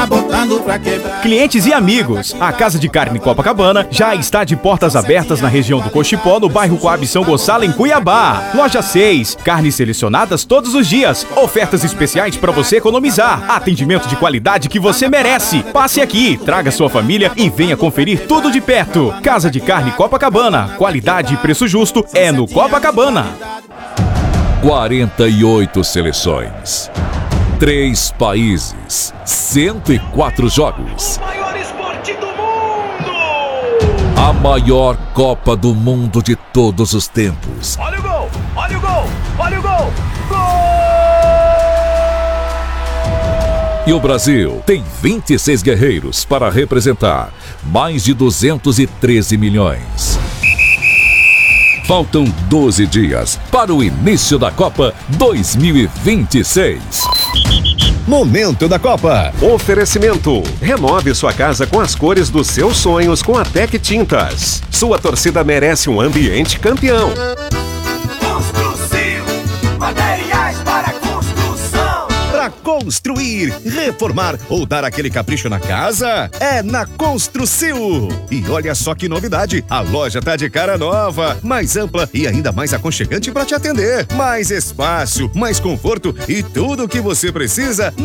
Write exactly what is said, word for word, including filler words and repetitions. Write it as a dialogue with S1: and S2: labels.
S1: tá botando pra quebrar.
S2: Clientes e amigos, a Casa de Carne Copacabana já está de portas abertas na região do Cochipó, no bairro Coab São Gonçalo, em Cuiabá. Loja seis, carnes selecionadas todos os dias, ofertas especiais para você economizar, atendimento de qualidade que você merece. Passe aqui, traga sua família e venha conferir tudo de perto. Casa de Carne Copacabana, qualidade e preço justo é no Copacabana.
S3: quarenta e oito seleções, três países, cento e quatro jogos.
S4: O maior esporte do mundo!
S3: A maior Copa do Mundo de todos os tempos.
S4: Olha o gol! Olha o gol! Olha o gol! Gol!
S3: E o Brasil tem vinte e seis guerreiros para representar mais de duzentos e treze milhões. Faltam doze dias para o início da Copa dois mil e vinte e seis.
S5: Momento da Copa.
S6: Oferecimento. Renove sua casa com as cores dos seus sonhos com a Tec Tintas. Sua torcida merece um ambiente campeão.
S4: Construção, materiais para construção.
S5: Para construir, reformar ou dar aquele capricho na casa, é na Construcil. E olha só que novidade, a loja tá de cara nova, mais ampla e ainda mais aconchegante para te atender. Mais espaço, mais conforto e tudo o que você precisa